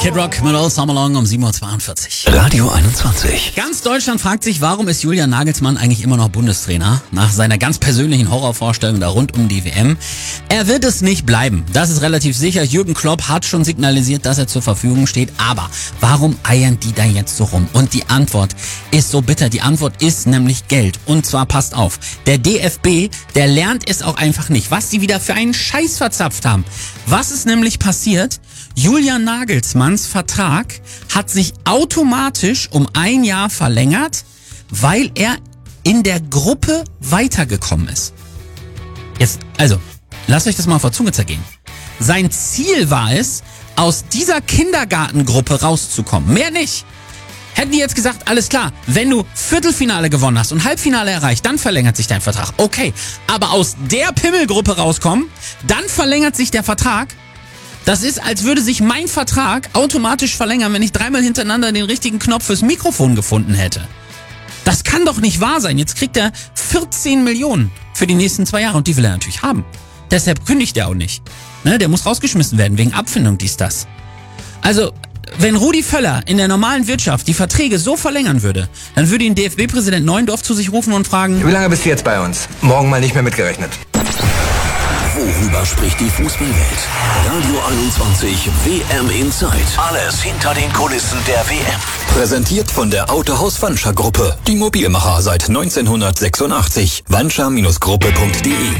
Kid Rock mit All Summer Long um 7.42 Uhr. Radio 21. Ganz Deutschland fragt sich, warum ist Julian Nagelsmann eigentlich immer noch Bundestrainer? Nach seiner ganz persönlichen Horrorvorstellung da rund um die WM. Er wird es nicht bleiben. Das ist relativ sicher. Jürgen Klopp hat schon signalisiert, dass er zur Verfügung steht. Aber warum eiern die da jetzt so rum? Und die Antwort ist so bitter. Die Antwort ist nämlich Geld. Und zwar, passt auf, der DFB, der lernt es auch einfach nicht, was sie wieder für einen Scheiß verzapft haben. Was ist nämlich passiert? Julian Nagelsmanns Vertrag hat sich automatisch um 1 Jahr verlängert, weil er in der Gruppe weitergekommen ist. Jetzt, also, lasst euch das mal auf der Zunge zergehen. Sein Ziel war es, aus dieser Kindergartengruppe rauszukommen. Mehr nicht. Hätten die jetzt gesagt, alles klar, wenn du Viertelfinale gewonnen hast und Halbfinale erreicht, dann verlängert sich dein Vertrag. Okay, aber aus der Pimmelgruppe rauskommen, dann verlängert sich der Vertrag. Das ist, als würde sich mein Vertrag automatisch verlängern, wenn ich 3-mal hintereinander den richtigen Knopf fürs Mikrofon gefunden hätte. Das kann doch nicht wahr sein. Jetzt kriegt er 14 Millionen für die nächsten 2 Jahre und die will er natürlich haben. Deshalb kündigt er auch nicht. Ne, der muss rausgeschmissen werden, wegen Abfindung, dies, das. Also, wenn Rudi Völler in der normalen Wirtschaft die Verträge so verlängern würde, dann würde ihn DFB-Präsident Neuendorf zu sich rufen und fragen: Wie lange bist du jetzt bei uns? Morgen mal nicht mehr mitgerechnet. Worüber spricht die Fußballwelt? Radio 21 WM Inside. Alles hinter den Kulissen der WM. Präsentiert von der Autohaus Wanscher Gruppe. Die Mobilmacher seit 1986. wanscher-gruppe.de